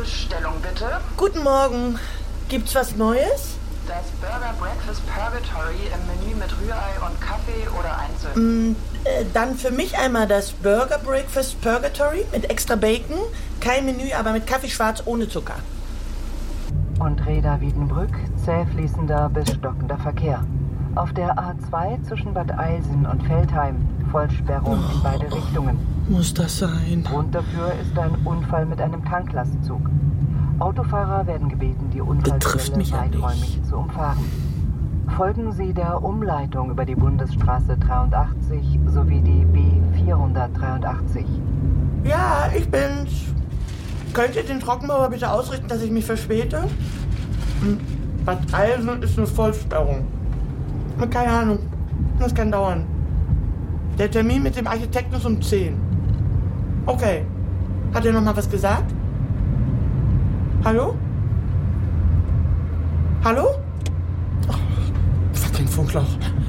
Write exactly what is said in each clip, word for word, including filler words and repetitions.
Bestellung bitte. Guten Morgen. Gibt's was Neues? Das Burger Breakfast Purgatory im Menü mit Rührei und Kaffee oder einzeln? Mm, äh, dann für mich einmal das Burger Breakfast Purgatory mit extra Bacon. Kein Menü, aber mit Kaffee schwarz ohne Zucker. Und Reda Wiedenbrück, zäh fließender bis stockender Verkehr. Auf der A zwei zwischen Bad Eilsen und Veltheim Vollsperrung oh, in beide Richtungen. Muss das sein? Grund dafür ist ein Unfall mit einem Tanklastzug. Autofahrer werden gebeten, die Unfallstelle weiträumig zu umfahren. Folgen Sie der Umleitung über die Bundesstraße dreiundachtzig sowie die B vierhundertdreiundachtzig. Ja, ich bin's. Könnt ihr den Trockenbauer bitte ausrichten, dass ich mich verspäte? Hm. Bad Eilsen ist eine Vollsperrung. Keine Ahnung. Das kann dauern. Der Termin mit dem Architekten ist um zehn. Okay. Hat er noch mal was gesagt? Hallo? Hallo? Oh, fucking Funkloch.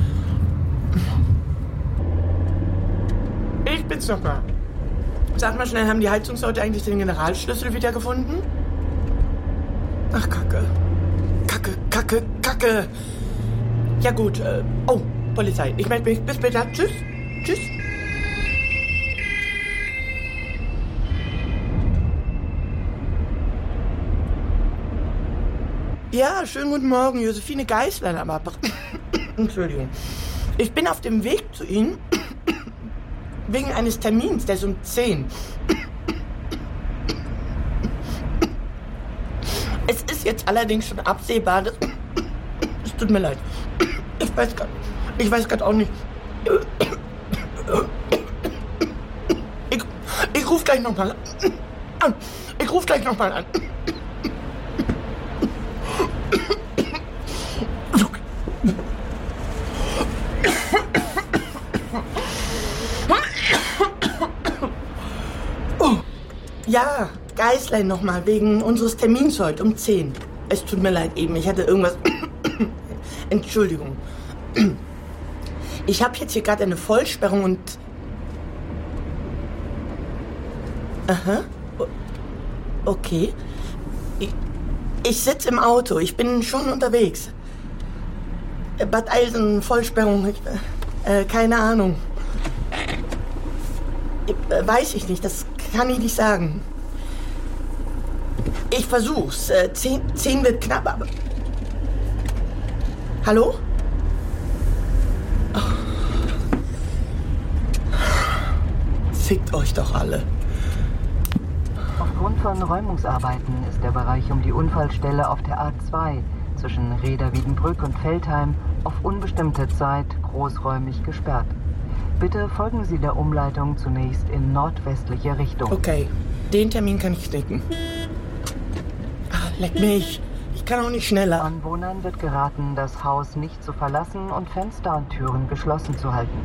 Ich bin's noch mal. Sag mal schnell, haben die Heizungsleute eigentlich den Generalschlüssel wiedergefunden? Ach, Kacke. Kacke, Kacke, Kacke. Ja gut, äh, oh, Polizei. Ich melde mich. Bis später. Tschüss. Tschüss. Ja, schönen guten Morgen, Josephine Geisler am Apparat. Entschuldigung. Ich bin auf dem Weg zu Ihnen wegen eines Termins, der ist um zehn. Es ist jetzt allerdings schon absehbar, dass... Es tut mir leid. Ich weiß gerade... Ich weiß gerade auch nicht... Ich, ich ruf gleich nochmal an. Ich ruf gleich nochmal an. Ja, Geislein nochmal, wegen unseres Termins heute um zehn. Es tut mir leid eben, ich hatte irgendwas... Entschuldigung. Ich habe jetzt hier gerade eine Vollsperrung und... Aha. Okay. Ich, ich sitze im Auto, ich bin schon unterwegs. Bad Eilsen, Vollsperrung, ich, äh, keine Ahnung. Äh, weiß ich nicht, das kann ich nicht sagen. Ich versuch's. Äh, zehn, zehn wird knapp, aber... Hallo? Oh. Fickt euch doch alle. Aufgrund von Räumungsarbeiten ist der Bereich um die Unfallstelle auf der A zwei zwischen Reda Wiedenbrück und Veltheim auf unbestimmte Zeit großräumig gesperrt. Bitte folgen Sie der Umleitung zunächst in nordwestliche Richtung. Okay, den Termin kann ich knicken. Ach, leck mich. Ich kann auch nicht schneller. Anwohnern wird geraten, das Haus nicht zu verlassen und Fenster und Türen geschlossen zu halten.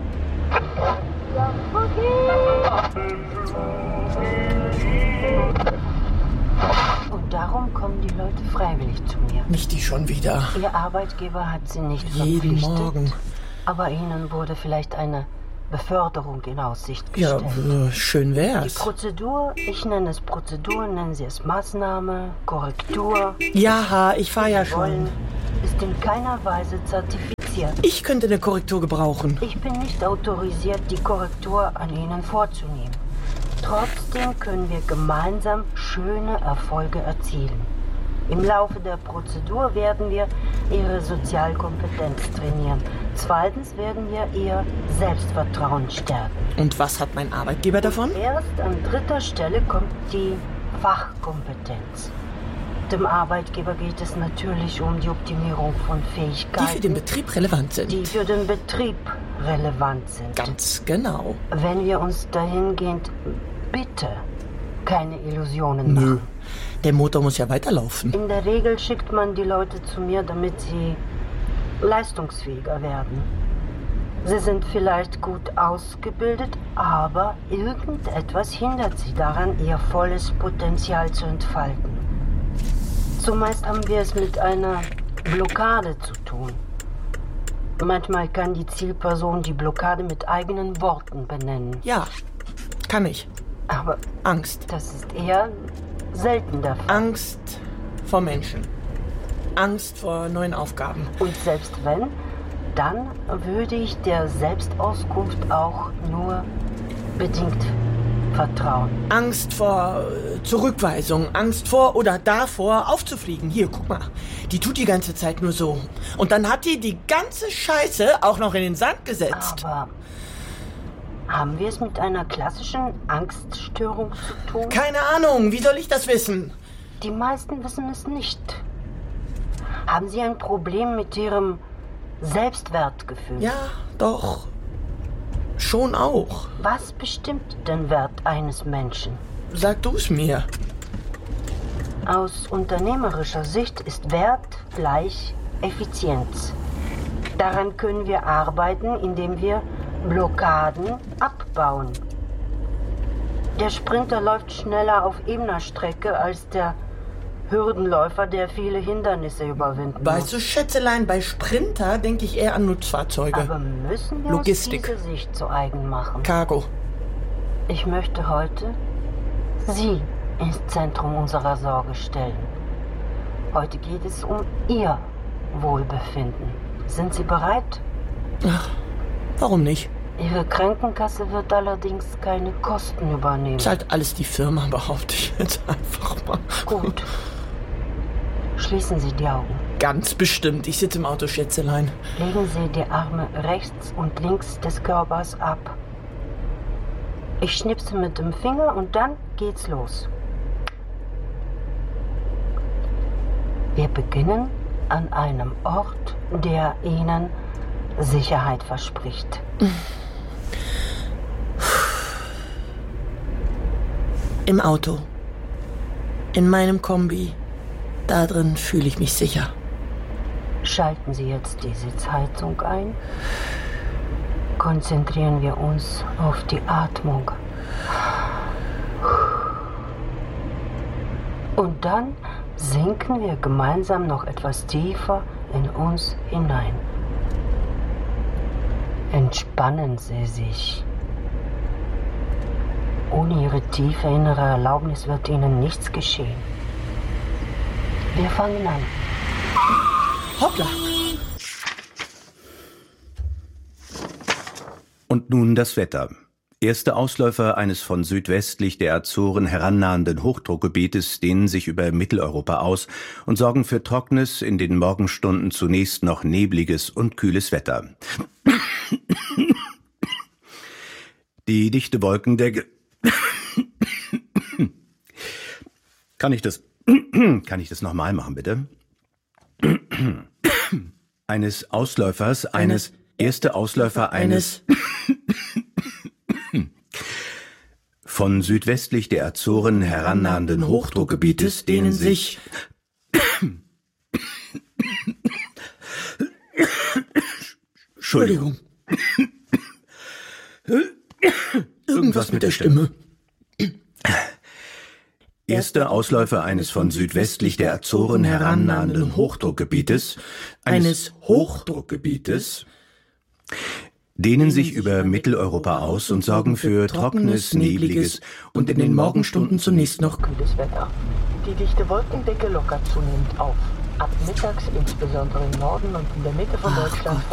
Und darum kommen die Leute freiwillig zu mir. Nicht die schon wieder. Ihr Arbeitgeber hat sie nicht Jeden verpflichtet. Morgen. Aber ihnen wurde vielleicht eine Beförderung in Aussicht gestellt. Ja, schön wär's. Die Prozedur, ich nenne es Prozedur, nennen Sie es Maßnahme, Korrektur. Ja, ich fahr ja wollen, schon. ist in keiner Weise zertifiziert. Ich könnte eine Korrektur gebrauchen. Ich bin nicht autorisiert, die Korrektur an Ihnen vorzunehmen. Trotzdem können wir gemeinsam schöne Erfolge erzielen. Im Laufe der Prozedur werden wir Ihre Sozialkompetenz trainieren. Zweitens werden wir Ihr Selbstvertrauen stärken. Und was hat mein Arbeitgeber davon? Erst an dritter Stelle kommt die Fachkompetenz. Dem Arbeitgeber geht es natürlich um die Optimierung von Fähigkeiten, die für den Betrieb relevant sind. Die für den Betrieb relevant sind. Ganz genau. Wenn wir uns dahingehend bitte keine Illusionen machen. Nö, der Motor muss ja weiterlaufen. In der Regel schickt man die Leute zu mir, damit sie leistungsfähiger werden. Sie sind vielleicht gut ausgebildet, aber irgendetwas hindert sie daran, ihr volles Potenzial zu entfalten. Zumeist haben wir es mit einer Blockade zu tun. Manchmal kann die Zielperson die Blockade mit eigenen Worten benennen. Ja, kann ich. Aber Angst. Das ist eher selten der Fall. Angst vor Menschen. Angst vor neuen Aufgaben. Und selbst wenn, dann würde ich der Selbstauskunft auch nur bedingt vertrauen. Angst vor äh, Zurückweisung, Angst vor oder davor aufzufliegen. Hier, guck mal, die tut die ganze Zeit nur so. Und dann hat die die ganze Scheiße auch noch in den Sand gesetzt. Aber haben wir es mit einer klassischen Angststörung zu tun? Keine Ahnung, wie soll ich das wissen? Die meisten wissen es nicht. Haben Sie ein Problem mit Ihrem Selbstwertgefühl? Ja, doch. Schon auch. Was bestimmt den Wert eines Menschen? Sag du's mir. Aus unternehmerischer Sicht ist Wert gleich Effizienz. Daran können wir arbeiten, indem wir Blockaden abbauen. Der Sprinter läuft schneller auf ebener Strecke als der Hürdenläufer, der viele Hindernisse überwinden Weißt muss. du, Schätzelein, bei Sprinter denke ich eher an Nutzfahrzeuge. Aber müssen wir Logistik. uns diese Sicht zu eigen machen? Cargo. Ich möchte heute Sie ins Zentrum unserer Sorge stellen. Heute geht es um Ihr Wohlbefinden. Sind Sie bereit? Ach, warum nicht? Ihre Krankenkasse wird allerdings keine Kosten übernehmen. Zahlt alles die Firma, behaupte ich jetzt einfach mal. Gut. Schließen Sie die Augen. Ganz bestimmt. Ich sitze im Auto, Schätzelein. Legen Sie die Arme rechts und links des Körpers ab. Ich schnipse mit dem Finger und dann geht's los. Wir beginnen an einem Ort, der Ihnen Sicherheit verspricht. Im Auto. In meinem Kombi. Da drin fühle ich mich sicher. Schalten Sie jetzt die Sitzheizung ein. Konzentrieren wir uns auf die Atmung. Und dann sinken wir gemeinsam noch etwas tiefer in uns hinein. Entspannen Sie sich. Ohne Ihre tiefe innere Erlaubnis wird Ihnen nichts geschehen. Wir fangen an. Hoppla. Und nun das Wetter. Erste Ausläufer eines von südwestlich der Azoren herannahenden Hochdruckgebietes dehnen sich über Mitteleuropa aus und sorgen für trockenes, in den Morgenstunden zunächst noch nebliges und kühles Wetter. Die dichte Wolkendecke... Kann ich das... Kann ich das nochmal machen, bitte? Eines Ausläufers, eines... Erste Ausläufer eines... von südwestlich der Azoren herannahenden Hochdruckgebietes dehnen sich... Entschuldigung. Irgendwas mit der Stimme. Erste Ausläufer eines von südwestlich der Azoren herannahenden Hochdruckgebietes, eines Hochdruckgebietes, dehnen sich über Mitteleuropa aus und sorgen für trockenes, nebliges und in den Morgenstunden zunächst noch Kühles Wetter. Die dichte Wolkendecke lockert zunehmend auf. Ab mittags, insbesondere im Norden und in der Mitte von Deutschland,